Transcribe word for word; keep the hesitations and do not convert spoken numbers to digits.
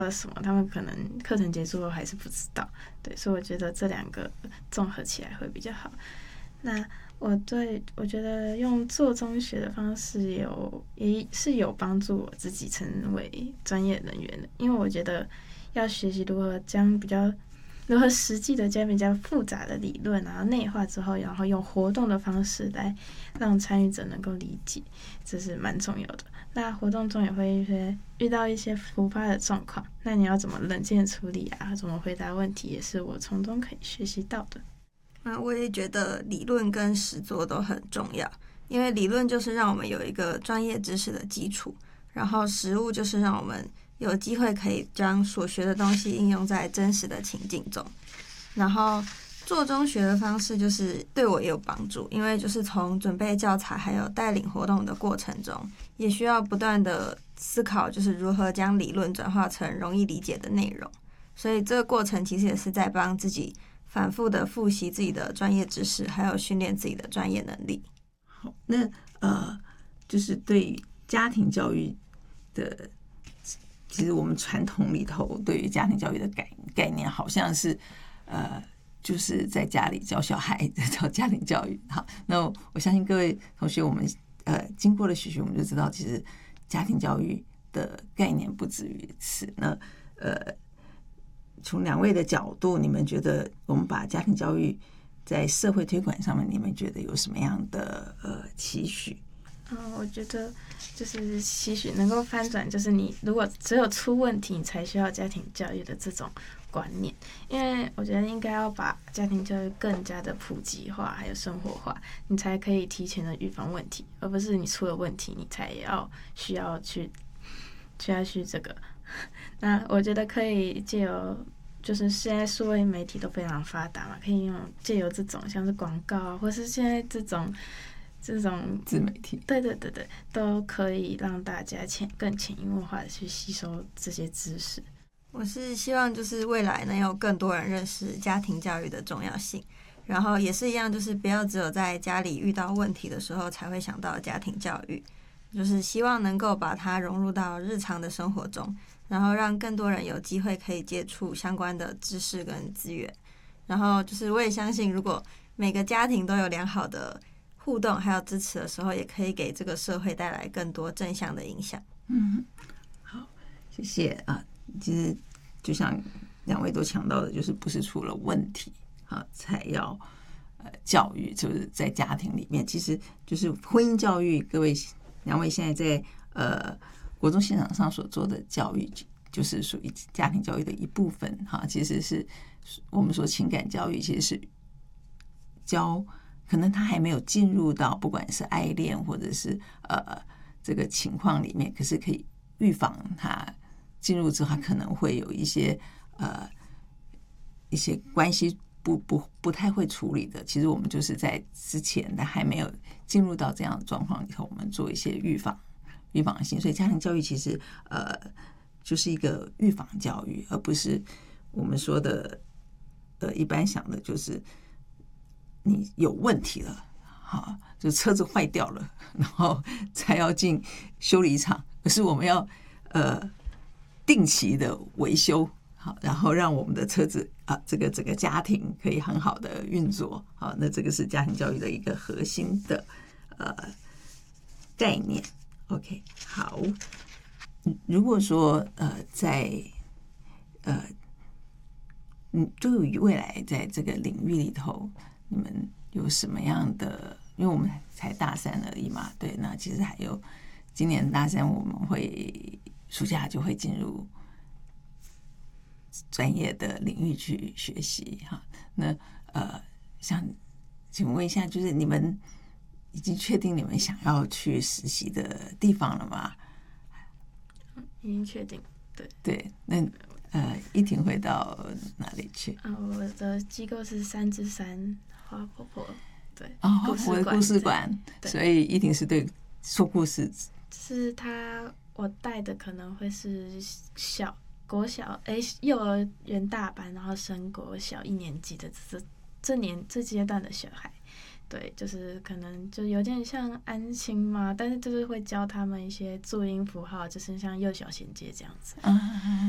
了什么，他们可能课程结束后还是不知道。对，所以我觉得这两个综合起来会比较好。那我对我觉得用做中学的方式有也是有帮助我自己成为专业人员的，因为我觉得要学习如何将比较如何实际的将比较复杂的理论然后内化之后，然后用活动的方式来让参与者能够理解，这是蛮重要的。那活动中也会一些遇到一些突发的状况，那你要怎么冷静的处理啊，怎么回答问题，也是我从中可以学习到的。 那我也觉得理论跟实作都很重要，因为理论就是让我们有一个专业知识的基础，然后实务就是让我们有机会可以将所学的东西应用在真实的情境中。然后做中学的方式就是对我也有帮助，因为就是从准备教材还有带领活动的过程中，也需要不断的思考就是如何将理论转化成容易理解的内容，所以这个过程其实也是在帮自己反复的复习自己的专业知识，还有训练自己的专业能力。 好，那呃，就是对于家庭教育的，其实我们传统里头对于家庭教育的概概念，好像是呃，就是在家里教小孩叫家庭教育。好，那我相信各位同学，我们呃经过了学习，我们就知道，其实家庭教育的概念不止于此。那呃。从两位的角度，你们觉得我们把家庭教育在社会推广上面，你们觉得有什么样的呃期许？ 嗯，我觉得就是期许能够翻转，就是你如果只有出问题，你才需要家庭教育的这种观念。因为我觉得应该要把家庭教育更加的普及化，还有生活化，你才可以提前的预防问题，而不是你出了问题，你才要需要去需要去这个。那我觉得可以借由，就是现在数位媒体都非常发达嘛，可以用借由这种像是广告啊，或是现在这种这种自媒体， 对对对对，都可以让大家潜更潜移默化的去吸收这些知识。 我是希望就是未来能有更多人认识家庭教育的重要性，然后也是一样，就是不要只有在家里遇到问题的时候才会想到家庭教育，就是希望能够把它融入到日常的生活中，然后让更多人有机会可以接触相关的知识跟资源。然后就是我也相信，如果每个家庭都有良好的互动还有支持的时候，也可以给这个社会带来更多正向的影响。 嗯，好，谢谢啊。其实就像两位都强调的，就是不是出了问题啊才要呃教育，就是在家庭里面，其实就是婚姻教育。各位两位现在在呃国中现场上所做的教育，就是属于家庭教育的一部分哈。其实是我们说情感教育，其实是教可能他还没有进入到不管是爱恋或者是呃这个情况里面，可是可以预防他进入之后，他可能会有一些呃一些关系不不不太会处理的。其实我们就是在之前的还没有进入到这样的状况里头，我们做一些预防预防性。所以家庭教育其实呃就是一个预防教育，而不是我们说的呃一般想的就是你有问题了，好，就车子坏掉了，然后才要进修理厂，可是我们要呃定期的维修，好，然后让我们的车子啊，这个整个家庭可以很好的运作，好，那这个是家庭教育的一个核心的呃概念。OK， 好，如果说呃在呃嗯对于未来在这个领域里头，你们有什么样的？因为我们才大三而已嘛，对，那其实还有今年大三，我们会暑假就会进入专业的领域去学习哈。那呃，想请问一下，就是你们已经确定你们想要去实习的地方了吗？ 已经确定，对对，那呃，依婷会到哪里去？ 啊，我的机构是三之三花婆婆，对， 哦， 故事我的故事馆，所以依婷是对说故事。 是他我带的可能会是小国小哎幼儿园大班，然后升国小一年级的这这年这阶段的小孩。对，就是可能就有点像安亲嘛，但是就是会教他们一些注音符号，就是像幼小衔接这样子。 啊